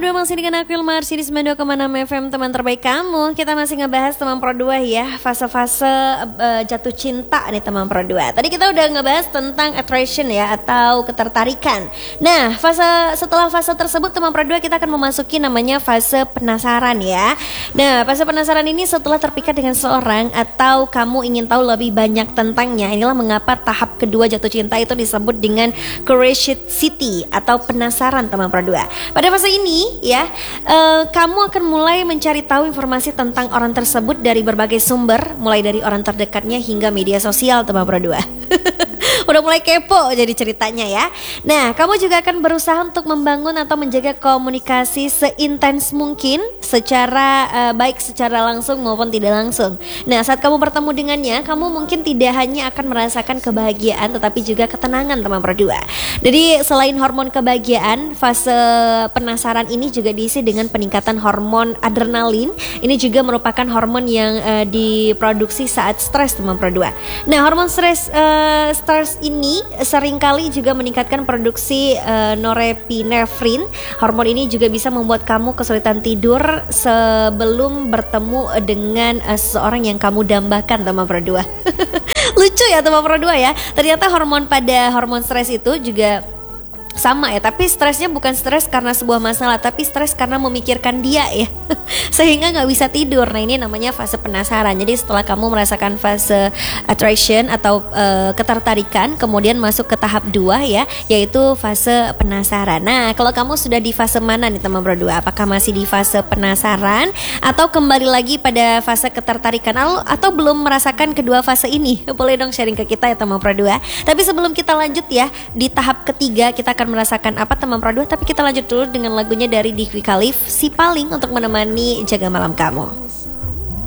Pro 2 masih dengan aku Ilmarsi di 92,6 FM, teman terbaik kamu. Kita masih ngebahas teman Pro 2 ya, fase-fase jatuh cinta nih teman Pro 2. Tadi kita udah ngebahas tentang attraction ya, atau ketertarikan. Nah, setelah fase tersebut teman Pro 2 kita akan memasuki namanya fase penasaran ya. Nah, fase penasaran ini setelah terpikat dengan seorang atau kamu ingin tahu lebih banyak tentangnya. Inilah mengapa tahap kedua jatuh cinta itu disebut dengan curiosity atau penasaran teman Pro 2. Pada fase ini ya, kamu akan mulai mencari tahu informasi tentang orang tersebut dari berbagai sumber, mulai dari orang terdekatnya hingga media sosial teman Pro 2. Udah mulai kepo jadi ceritanya ya. Nah, kamu juga akan berusaha untuk membangun atau menjaga komunikasi seintens mungkin secara baik secara langsung maupun tidak langsung. Nah, saat kamu bertemu dengannya, kamu mungkin tidak hanya akan merasakan kebahagiaan tetapi juga ketenangan teman Pro 2. Jadi selain hormon kebahagiaan, fase penasaran ini juga diisi dengan peningkatan hormon adrenalin. Ini juga merupakan hormon yang diproduksi saat stres teman Pro 2. Nah, hormon stres ini seringkali juga meningkatkan produksi norepinefrin. Hormon ini juga bisa membuat kamu kesulitan tidur sebelum bertemu dengan seseorang yang kamu dambakan teman Pro 2. Lucu ya teman Pro 2 ya. Ternyata hormon stres itu juga sama ya, tapi stresnya bukan stres karena sebuah masalah, tapi stres karena memikirkan dia ya. Sehingga gak bisa tidur. Nah, ini namanya fase penasaran. Jadi setelah kamu merasakan fase attraction atau ketertarikan, kemudian masuk ke tahap 2 ya, yaitu fase penasaran. Nah, kalau kamu sudah di fase mana nih teman Pro 2? Apakah masih di fase penasaran atau kembali lagi pada fase ketertarikan, atau belum merasakan kedua fase ini? Boleh dong sharing ke kita ya teman Pro 2. Tapi sebelum kita lanjut ya, di tahap ketiga kita akan merasakan apa teman Pro 2, tapi kita lanjut dulu dengan lagunya dari Divi Khalif, Si Paling, untuk menemani jaga malam kamu.